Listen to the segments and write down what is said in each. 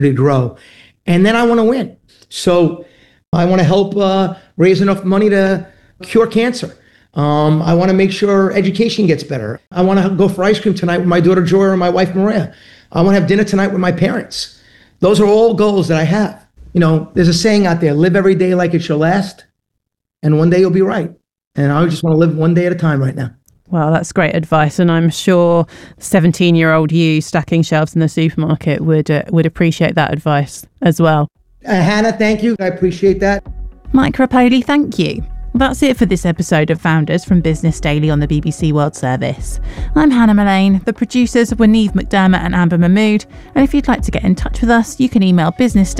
to grow. And then I want to win. So I want to help raise enough money to cure cancer. I want to make sure education gets better. I want to go for ice cream tonight with my daughter Joy and my wife Maria. I want to have dinner tonight with my parents. Those are all goals that I have. There's a saying out there, live every day like it's your last, and one day you'll be right. And I just want to live one day at a time right now. Well, that's great advice. And I'm sure 17-year-old you stacking shelves in the supermarket would appreciate that advice as well. Hannah, thank you. I appreciate that. Mike Rapoli, thank you. That's it for this episode of Founders from Business Daily on the BBC World Service. I'm Hannah Mullane. The producers were Niamh McDermott and Amber Mahmood. And if you'd like to get in touch with us, you can email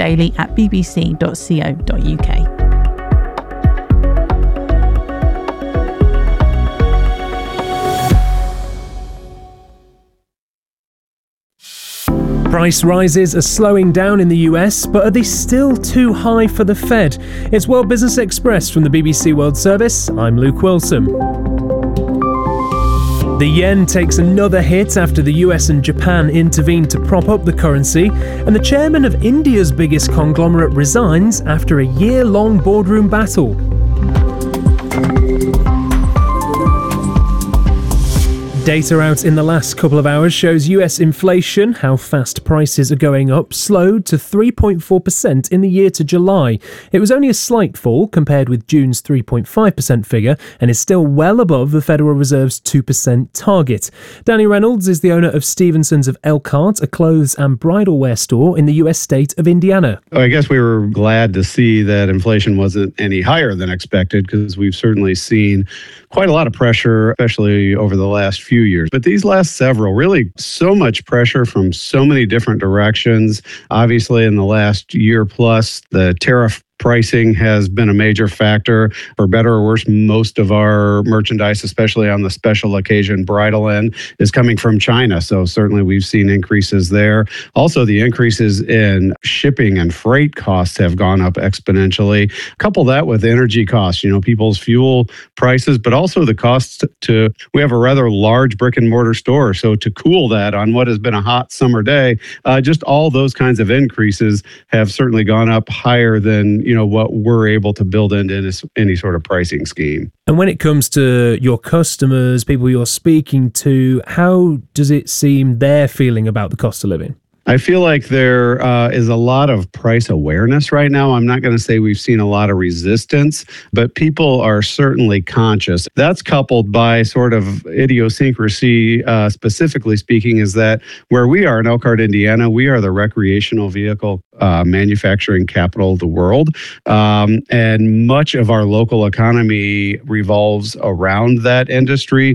businessdaily@bbc.co.uk. Price rises are slowing down in the US, but are they still too high for the Fed? It's World Business Express from the BBC World Service. I'm Luke Wilson. The yen takes another hit after the US and Japan intervened to prop up the currency, and the chairman of India's biggest conglomerate resigns after a year-long boardroom battle. Data out in the last couple of hours shows US inflation, how fast prices are going up, slowed to 3.4% in the year to July. It was only a slight fall compared with June's 3.5% figure and is still well above the Federal Reserve's 2% target. Danny Reynolds is the owner of Stevenson's of Elkhart, a clothes and bridal wear store in the US state of Indiana. I guess we were glad to see that inflation wasn't any higher than expected, because we've certainly seen quite a lot of pressure, especially over the last few years. But these last several, really so much pressure from so many different directions. Obviously, in the last year plus, the tariff pricing has been a major factor. For better or worse, most of our merchandise, especially on the special occasion bridal end, is coming from China. So certainly we've seen increases there. Also, the increases in shipping and freight costs have gone up exponentially. Couple that with energy costs, people's fuel prices, but also the costs we have a rather large brick and mortar store. So to cool that on what has been a hot summer day, just all those kinds of increases have certainly gone up higher than what we're able to build into any sort of pricing scheme. And when it comes to your customers, people you're speaking to, how does it seem they're feeling about the cost of living? I feel like there is a lot of price awareness right now. I'm not going to say we've seen a lot of resistance, but people are certainly conscious. That's coupled by sort of idiosyncrasy, specifically speaking, is that where we are in Elkhart, Indiana, we are the recreational vehicle manufacturing capital of the world. And much of our local economy revolves around that industry.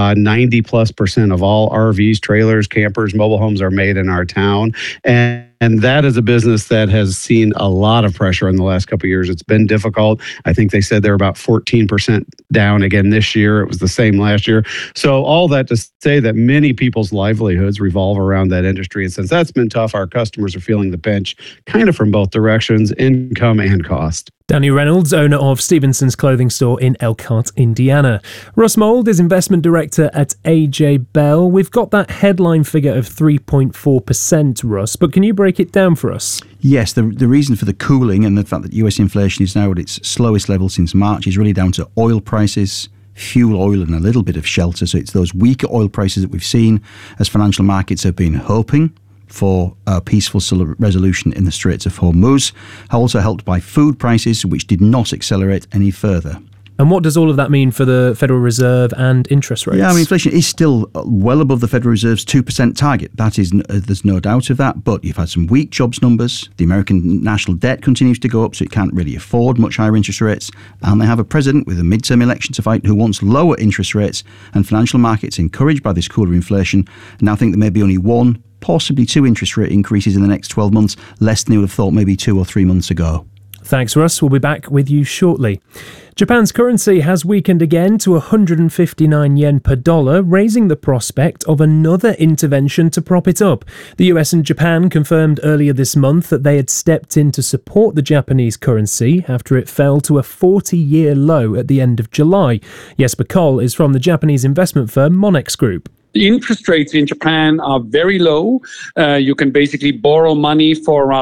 90+% of all RVs, trailers, campers, mobile homes are made in our town. And that is a business that has seen a lot of pressure in the last couple of years. It's been difficult. I think they said they're about 14% down again this year. It was the same last year. So all that to say that many people's livelihoods revolve around that industry. And since that's been tough, our customers are feeling the pinch kind of from both directions, income and cost. Danny Reynolds, owner of Stevenson's clothing store in Elkhart, Indiana. Russ Mould is investment director at AJ Bell. We've got that headline figure of 3.4%, Russ, but can you break it down for us? Yes, the reason for the cooling and the fact that US inflation is now at its slowest level since March is really down to oil prices, fuel oil and a little bit of shelter. So it's those weaker oil prices that we've seen as financial markets have been hoping for a peaceful resolution in the Straits of Hormuz, also helped by food prices, which did not accelerate any further. And what does all of that mean for the Federal Reserve and interest rates? Yeah, inflation is still well above the Federal Reserve's 2% target. That is, there's no doubt of that. But you've had some weak jobs numbers. The American national debt continues to go up, so it can't really afford much higher interest rates. And they have a president with a midterm election to fight who wants lower interest rates. And financial markets, encouraged by this cooler inflation, now think there may be only one, possibly two interest rate increases in the next 12 months, less than you would have thought maybe 2 or 3 months ago. Thanks, Russ. We'll be back with you shortly. Japan's currency has weakened again to 159 yen per dollar, raising the prospect of another intervention to prop it up. The US and Japan confirmed earlier this month that they had stepped in to support the Japanese currency after it fell to a 40-year low at the end of July. Jesper Koll is from the Japanese investment firm Monex Group. The interest rates in Japan are very low. You can basically borrow money for around